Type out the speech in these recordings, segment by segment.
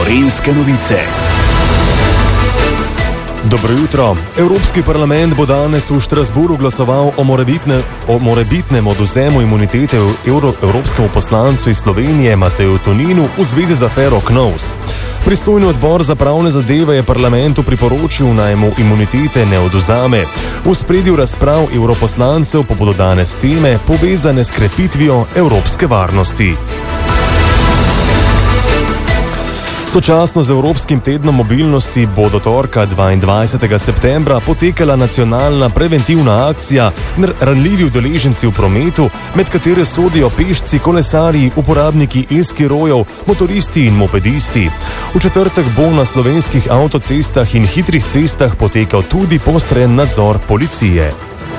Gorenjske novice. Dobro jutro. Evropski parlament bo danes v Štrasburu glasoval o morebitnem odvzemu imunitete evropskemu poslancu iz Slovenije Mateju Toninu v zvezi z afero KNOVS. Pristojni odbor za pravne zadeve je parlamentu priporočil, naj mu imunitete ne odvzame. V ospredju razprav evroposlancev pa bodo danes teme povezane s krepitvijo evropske varnosti. Sočasno z Evropskim tednom mobilnosti bo do torka 22. septembra potekala nacionalna preventivna akcija Ranljivi udeleženci v prometu, med katere sodijo pešci, kolesarji, uporabniki e-skirojev, motoristi in mopedisti. V četrtek bo na slovenskih avtocestah in hitrih cestah potekal tudi postren nadzor policije.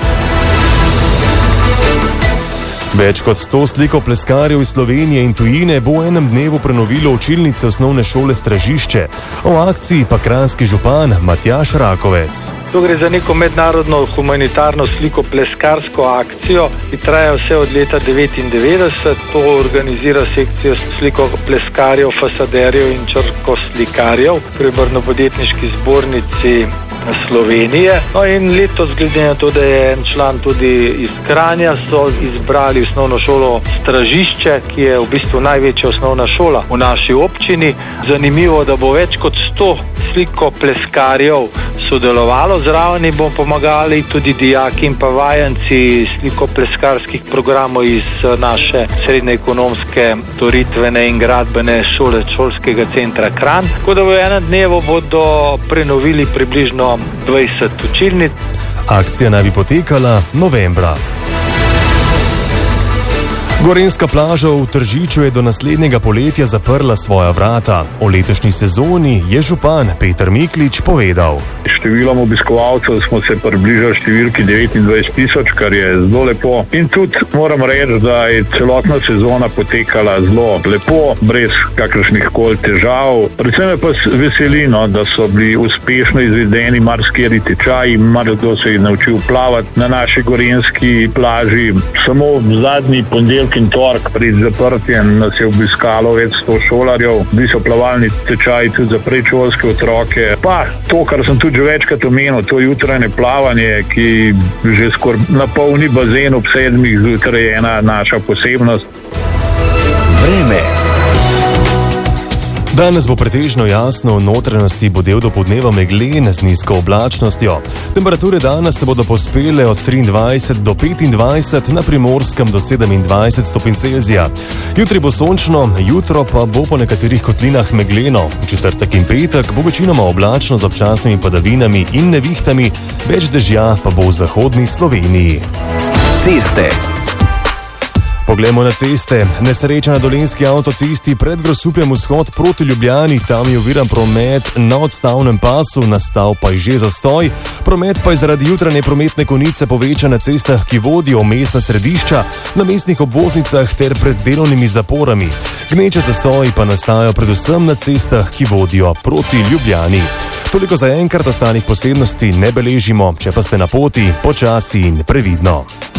Več kot 100 slikopleskarjev iz Slovenije in tujine bo v enem dnevu prenovilo učilnice osnovne šole Stražišče. O akciji pa kranjski župan Matjaž Rakovec. To gre za neko mednarodno humanitarno slikopleskarsko akcijo, ki traja vse od leta 1999. To organizira sekcijo slikopleskarjev, fasaderjev in črkoslikarjev pri Obrtno-podjetniški zbornici Slovenije. No in letos, glede na to, da je en član tudi iz Kranja, so izbrali osnovno šolo Stražišče, ki je v bistvu največja osnovna šola v naši občini. Zanimivo, da bo več kot 100 slikopleskarjev sodelovalo, zraven jim bomo pomagali tudi dijaki in pa vajenci slikopleskarskih programov iz naše srednje ekonomske, storitvene in gradbene šole šolskega centra Kranj. Tako da v enem dnevu bodo prenovili približno 20 učilnic. Akcija naj bi potekala novembra. Gorenjska plaža v Tržiču je do naslednjega poletja zaprla svoja vrata. O letošnji sezoni je župan Peter Miklič povedal. Številom obiskovalcev smo se približali številki 29,000, kar je zelo lepo. In tudi moram reči, da je celotna sezona potekala zelo lepo, brez kakršnih koli težav. Predvsem me pa veseli, da so bili uspešno izvedeni marsikateri tečaji, marsikdo se je naučil plavati na naši gorenjski plaži. Samo zadnji ponedeljek in torek pred zaprtjem nas je obiskalo več 100 šolarjev. Bili so plavalni tečaji tudi za predšolske otroke. Pa to, kar sem tudi že večkrat omenil, to jutranje plavanje, ki že skoraj napolni bazen ob 7 zjutraj, je ena naša posebnost. Vreme. Danes bo pretežno jasno, v notranjosti bo del dopoldneva meglen z nizko oblačnostjo. Temperature danes se bodo povzpele od 23 do 25, na Primorskem do 27 stopinj Celzija. Jutri bo sončno, jutro pa bo po nekaterih kotlinah megleno. V četrtek in petek bo večinoma oblačno z občasnimi padavinami in nevihtami, več dežja pa bo v zahodni Sloveniji. Ceste. Poglejmo na ceste. Nesreča na Dolenjski avtocesti pred Grosupljem vzhod proti Ljubljani, tam je oviran promet na odstavnem pasu, nastal pa je že zastoj. Promet pa je zaradi jutranje prometne konice povečan na cestah, ki vodijo v mestna središča, na mestnih obvoznicah ter pred delovnimi zaporami. Gneče zastoji pa nastajajo predvsem na cestah, ki vodijo proti Ljubljani. Toliko za enkrat, ostalih posebnosti ne beležimo, če pa ste na poti, počasi in previdno.